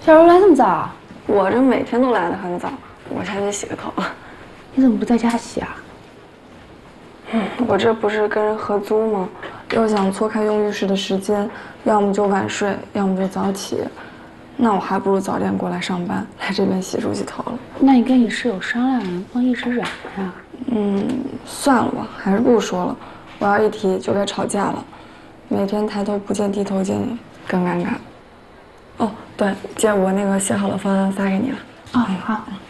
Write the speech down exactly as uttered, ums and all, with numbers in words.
小柔来这么早啊？ 我这每天都来的很早，我先去洗个头。 你怎么不在家洗啊？ 嗯，我这不是跟人合租吗？又想错开用浴室的时间，要么就晚睡，要么就早起。那我还不如早点过来上班，来这边洗漱洗头了。 那你跟你室友商量，不能一直忍着呀。 嗯，算了吧，还是不说了。我要一提就该吵架了。每天抬头不见低头见，更尴尬。哦，对，姐，我那个写好了方案发给你了。 哦，好。